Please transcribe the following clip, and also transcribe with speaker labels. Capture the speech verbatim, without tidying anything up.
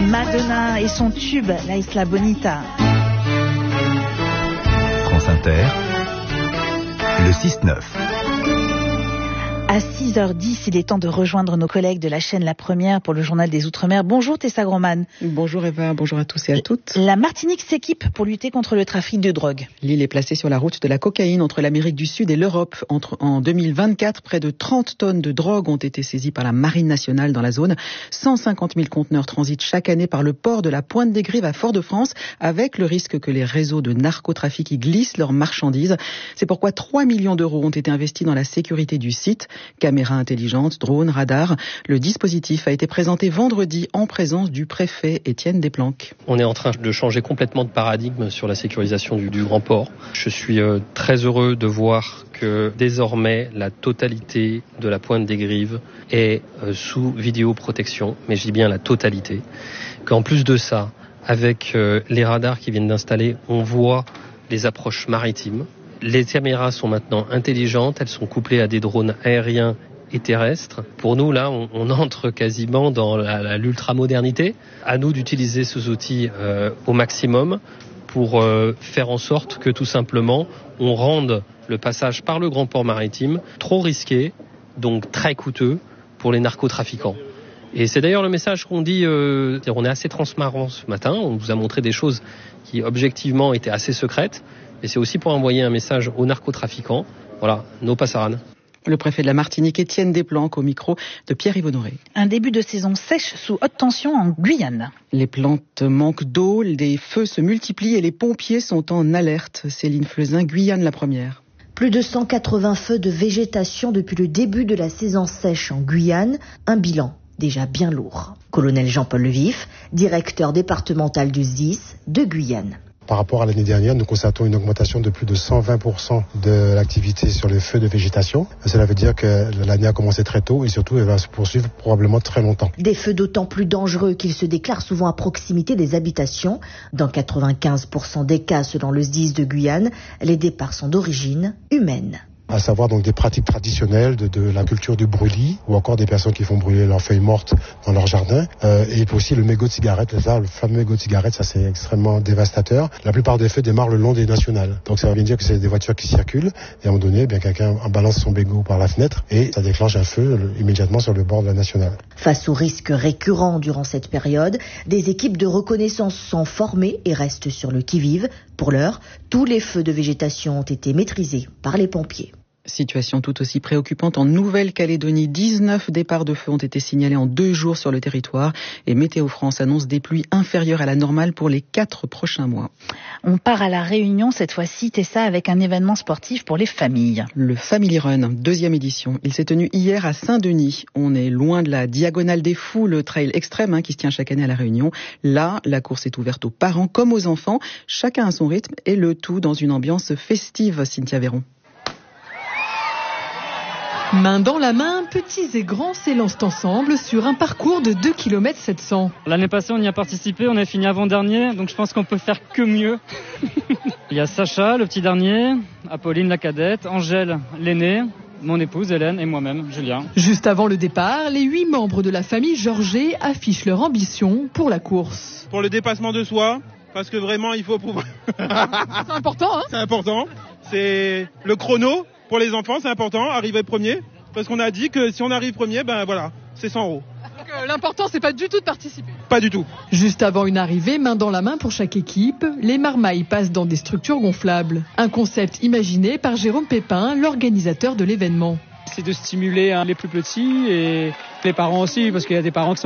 Speaker 1: Madonna et son tube, La Isla Bonita.
Speaker 2: France Inter, le six neuf.
Speaker 1: À six heures dix, il est temps de rejoindre nos collègues de la chaîne La Première pour le journal des Outre-mer. Bonjour Tessa Groman.
Speaker 3: Bonjour Eva, bonjour à tous et à toutes.
Speaker 1: La Martinique s'équipe pour lutter contre le trafic de drogue.
Speaker 3: L'île est placée sur la route de la cocaïne entre l'Amérique du Sud et l'Europe. Entre, en deux mille vingt-quatre, près de trente tonnes de drogue ont été saisies par la Marine nationale dans la zone. cent cinquante mille conteneurs transitent chaque année par le port de la Pointe des Grives à Fort-de-France, avec le risque que les réseaux de narcotrafic y glissent leurs marchandises. C'est pourquoi trois millions d'euros ont été investis dans la sécurité du site. Caméras intelligentes, drones, radars. Le dispositif a été présenté vendredi en présence du préfet Étienne Desplanques.
Speaker 4: On est en train de changer complètement de paradigme sur la sécurisation du, du Grand Port. Je suis euh, très heureux de voir que désormais la totalité de la Pointe des Grives est euh, sous vidéoprotection, mais je dis bien la totalité. Qu'en plus de ça, avec euh, les radars qui viennent d'installer, on voit les approches maritimes. Les caméras sont maintenant intelligentes, elles sont couplées à des drones aériens et terrestres. Pour nous, là, on, on entre quasiment dans la, la, l'ultramodernité. À nous d'utiliser ces outils euh, au maximum pour euh, faire en sorte que tout simplement, on rende le passage par le grand port maritime trop risqué, donc très coûteux pour les narcotrafiquants. Et c'est d'ailleurs le message qu'on dit, euh, on est assez transparent ce matin, on vous a montré des choses qui objectivement étaient assez secrètes, et c'est aussi pour envoyer un message aux narcotrafiquants, voilà, no pasaran.
Speaker 3: Le préfet de la Martinique, Étienne Desplanques, au micro de Pierre-Yves Honoré.
Speaker 1: Un début de saison sèche sous haute tension en Guyane.
Speaker 3: Les plantes manquent d'eau, des feux se multiplient et les pompiers sont en alerte. Céline Flezin, Guyane la première.
Speaker 5: Plus de cent quatre-vingts feux de végétation depuis le début de la saison sèche en Guyane, un bilan déjà bien lourd. Colonel Jean-Paul Levif, directeur départemental du S D I S de Guyane.
Speaker 6: Par rapport à l'année dernière, nous constatons une augmentation de plus de cent vingt pour cent de l'activité sur les feux de végétation. Cela veut dire que l'année a commencé très tôt et surtout elle va se poursuivre probablement très longtemps.
Speaker 5: Des feux d'autant plus dangereux qu'ils se déclarent souvent à proximité des habitations. Dans quatre-vingt-quinze pour cent des cas, selon le S D I S de Guyane, les départs sont d'origine humaine.
Speaker 6: À savoir donc des pratiques traditionnelles de, de la culture du brûlis ou encore des personnes qui font brûler leurs feuilles mortes dans leur jardin euh, et aussi le mégot de cigarette, ça, le fameux mégot de cigarette, ça c'est extrêmement dévastateur. La plupart des feux démarrent le long des nationales, donc ça veut bien dire que c'est des voitures qui circulent et à un moment donné, bien quelqu'un balance son mégot par la fenêtre et ça déclenche un feu le, immédiatement sur le bord de la nationale.
Speaker 5: Face aux risques récurrents durant cette période, des équipes de reconnaissance sont formées et restent sur le qui-vive. Pour l'heure, tous les feux de végétation ont été maîtrisés par les pompiers.
Speaker 3: Situation tout aussi préoccupante en Nouvelle-Calédonie. dix-neuf départs de feu ont été signalés en deux jours sur le territoire et Météo France annonce des pluies inférieures à la normale pour les quatre prochains mois.
Speaker 1: On part à La Réunion cette fois-ci, Tessa, avec un événement sportif pour les familles.
Speaker 3: Le Family Run, deuxième édition. Il s'est tenu hier à Saint-Denis. On est loin de la Diagonale des Fous, le trail extrême hein, qui se tient chaque année à La Réunion. Là, la course est ouverte aux parents comme aux enfants. Chacun à son rythme et le tout dans une ambiance festive, Cynthia Véron.
Speaker 7: Main dans la main, petits et grands s'élancent ensemble sur un parcours de deux kilomètres sept cents.
Speaker 8: L'année passée, on y a participé, on a fini avant-dernier, donc je pense qu'on peut faire que mieux. Il y a Sacha, le petit dernier, Apolline, la cadette, Angèle, l'aînée, mon épouse Hélène et moi-même, Julien.
Speaker 7: Juste avant le départ, les huit membres de la famille Georget affichent leur ambition pour la course.
Speaker 9: Pour le dépassement de soi, parce que vraiment, il faut pouvoir...
Speaker 7: C'est important, hein ?
Speaker 9: C'est important. C'est le chrono. Pour les enfants, c'est important, arriver premier, parce qu'on a dit que si on arrive premier, ben voilà, c'est cent euros.
Speaker 7: Donc euh, l'important, c'est pas du tout de participer.
Speaker 9: Pas du tout.
Speaker 7: Juste avant une arrivée, main dans la main pour chaque équipe, les marmailles passent dans des structures gonflables. Un concept imaginé par Jérôme Pépin, l'organisateur de l'événement.
Speaker 8: C'est de stimuler hein, les plus petits et les parents aussi, parce qu'il y a des parents qui sont